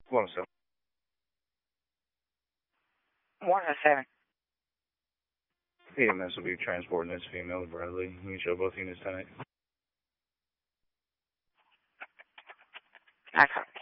107. 107. EMS will be transporting this female to Bradley. You can show both units tonight. Okay.